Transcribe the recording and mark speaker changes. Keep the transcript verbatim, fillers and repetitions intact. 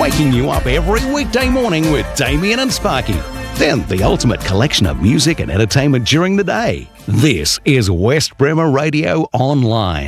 Speaker 1: waking you up every weekday morning with Damien and Sparky. Then the ultimate collection of music and entertainment during the day. This is West Bremer Radio Online.